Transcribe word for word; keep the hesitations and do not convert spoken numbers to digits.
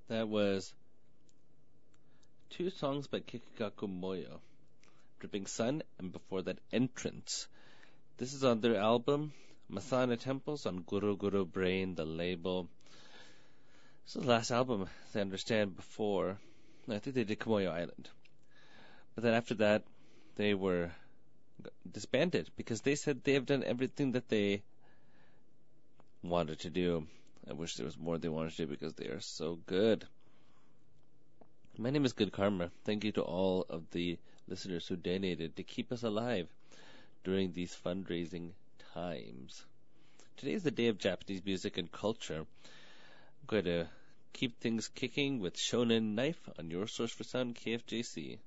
That was two songs by Kikikaku Moyo, Dripping Sun, and before that, Entrance. This is on their album, Masana Temples, on Guru Guru Brain, the label. This is the last album, as I understand, before, I think they did Kamoyo Island. But then after that, they were disbanded, because they said they have done everything that they wanted to do. I wish there was more they wanted to do because they are so good. My name is Good Karma. Thank you to all of the listeners who donated to keep us alive during these fundraising times. Today is the day of Japanese music and culture. I'm going to keep things kicking with Shonen Knife on your source for sound, K F J C.